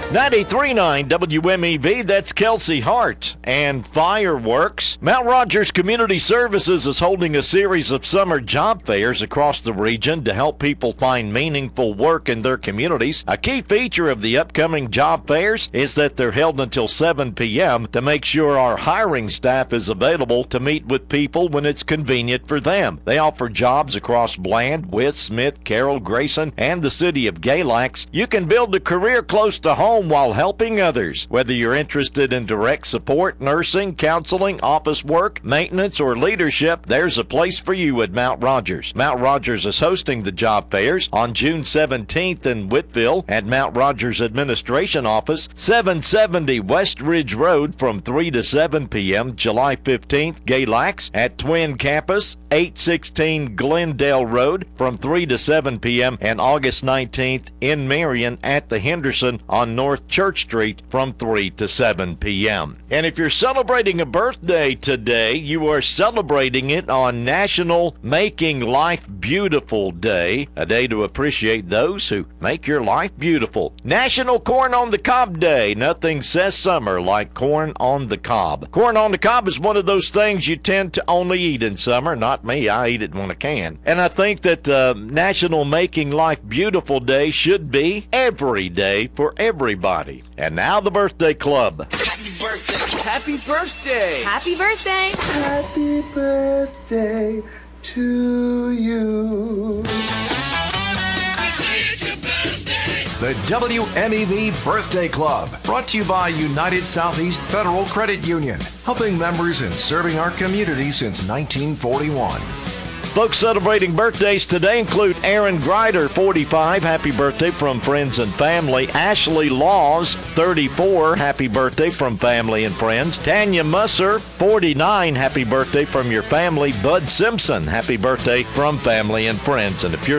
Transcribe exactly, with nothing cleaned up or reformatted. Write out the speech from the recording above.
ninety-three point nine W M E V, that's Kelsey Hart. And fireworks. Mount Rogers Community Services is holding a series of summer job fairs across the region to help people find meaningful work in their communities. A key feature of the upcoming job fairs is that they're held until seven p.m. to make sure our hiring staff is available to meet with people when it's convenient for them. They offer jobs across Bland, Wythe, Smith, Carroll, Grayson, and the city of Galax. You can build a career close to home while helping others. Whether you're interested in direct support, nursing, counseling, office work, maintenance, or leadership, there's a place for you at Mount Rogers. Mount Rogers is hosting the job fairs on June seventeenth in Whiteville at Mount Rogers Administration Office, seven seventy West Ridge Road from three to seven p.m. July fifteenth, Galax at Twin Campus, eight sixteen Glendale Road from three to seven p.m. and August nineteenth in Marion at the Henderson on North Church Street from three to seven p.m. And if you're celebrating a birthday today, you are celebrating it on National Making Life Beautiful Day, a day to appreciate those who make your life beautiful. National Corn on the Cob Day. Nothing says summer like corn on the cob. Corn on the cob is one of those things you tend to only eat in summer. Not me. I eat it when I can. And I think that uh, National Making Life Beautiful Day should be every day for everybody. And now the birthday club. Happy birthday. Happy birthday. Happy birthday. Happy birthday to you. The W M E V Birthday Club, brought to you by United Southeast Federal Credit Union, helping members and serving our community since nineteen forty-one. Folks celebrating birthdays today include Aaron Grider, forty-five. Happy birthday from friends and family. Ashley Laws, thirty-four. Happy birthday from family and friends. Tanya Musser, forty-nine. Happy birthday from your family. Bud Simpson, happy birthday from family and friends. And if you're